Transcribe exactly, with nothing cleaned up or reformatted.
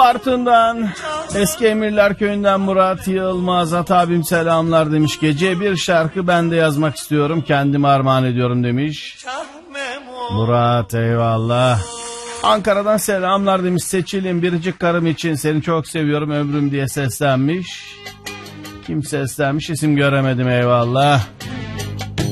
Bartın'dan, Eski Emirler Köyü'nden Murat Yılmaz. At abim selamlar demiş. Gece bir şarkı ben de yazmak istiyorum. Kendime armağan ediyorum demiş. Murat eyvallah. Ankara'dan selamlar demiş. Seçil'in biricik karım için seni çok seviyorum ömrüm diye seslenmiş. Kim seslenmiş isim göremedim eyvallah.